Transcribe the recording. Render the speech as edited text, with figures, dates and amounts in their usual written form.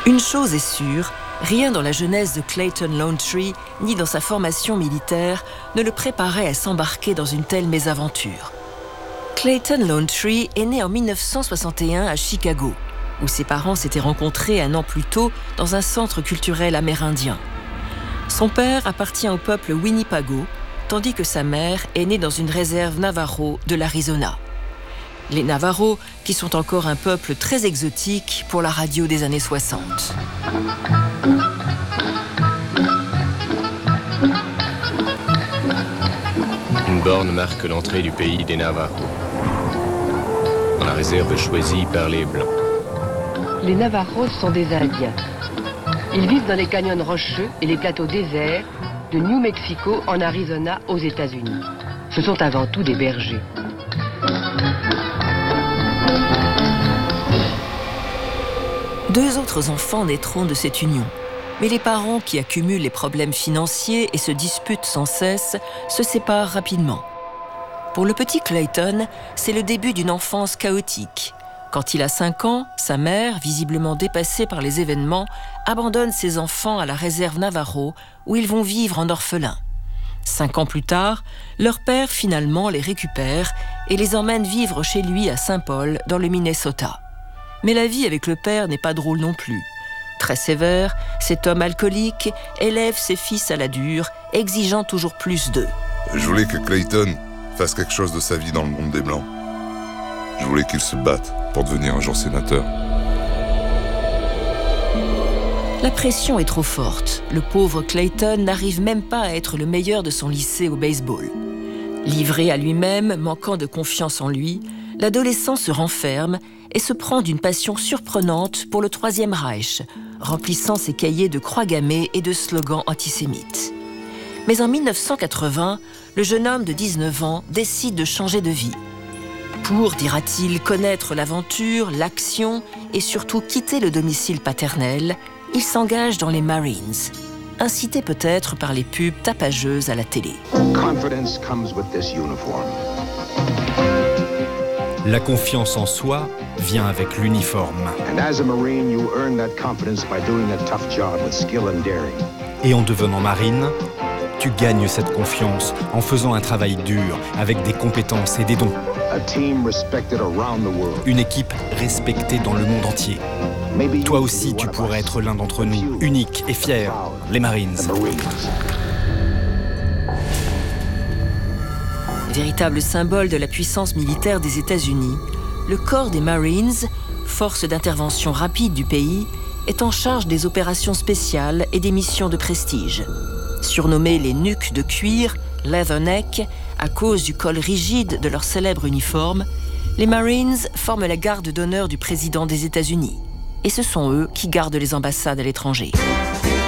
Une chose est sûre, rien dans la jeunesse de Clayton Lonetree, ni dans sa formation militaire, ne le préparait à s'embarquer dans une telle mésaventure. Clayton Lonetree est né en 1961 à Chicago, où ses parents s'étaient rencontrés un an plus tôt dans un centre culturel amérindien. Son père appartient au peuple Winnepago, tandis que sa mère est née dans une réserve Navajo de l'Arizona. Les Navajos, qui sont encore un peuple très exotique pour la radio des années 60. Une borne marque l'entrée du pays des Navajos, dans la réserve choisie par les Blancs. Les Navajos sont des Indiens. Ils vivent dans les canyons rocheux et les plateaux déserts de New Mexico en Arizona aux États-Unis. Ce sont avant tout des bergers. Deux autres enfants naîtront de cette union. Mais les parents qui accumulent les problèmes financiers et se disputent sans cesse se séparent rapidement. Pour le petit Clayton, c'est le début d'une enfance chaotique. Quand il a 5 ans, sa mère, visiblement dépassée par les événements, abandonne ses enfants à la réserve Navajo où ils vont vivre en orphelins. 5 ans plus tard, leur père finalement les récupère et les emmène vivre chez lui à Saint-Paul, dans le Minnesota. Mais la vie avec le père n'est pas drôle non plus. Très sévère, cet homme alcoolique élève ses fils à la dure, exigeant toujours plus d'eux. Je voulais que Clayton fasse quelque chose de sa vie dans le monde des Blancs. Je voulais qu'il se batte pour devenir un jour sénateur. La pression est trop forte. Le pauvre Clayton n'arrive même pas à être le meilleur de son lycée au baseball. Livré à lui-même, manquant de confiance en lui, l'adolescent se renferme et se prend d'une passion surprenante pour le Troisième Reich, remplissant ses cahiers de croix gammées et de slogans antisémites. Mais en 1980, le jeune homme de 19 ans décide de changer de vie. Pour, dira-t-il, connaître l'aventure, l'action et surtout quitter le domicile paternel, il s'engage dans les Marines, incité peut-être par les pubs tapageuses à la télé. Confidence comes with this uniform. La confiance en soi vient avec l'uniforme. And as a Marine, you earn that confidence by doing a tough job with skill and daring. Et en devenant marine, tu gagnes cette confiance en faisant un travail dur, avec des compétences et des dons. A team respected around the world. Une équipe respectée dans le monde entier. Toi aussi, tu pourrais être l'un d'entre nous, unique et fier, les Marines. Véritable symbole de la puissance militaire des États-Unis, le corps des Marines, force d'intervention rapide du pays, est en charge des opérations spéciales et des missions de prestige. Surnommés les nuques de cuir, Leatherneck, à cause du col rigide de leur célèbre uniforme, les Marines forment la garde d'honneur du président des États-Unis. Et ce sont eux qui gardent les ambassades à l'étranger.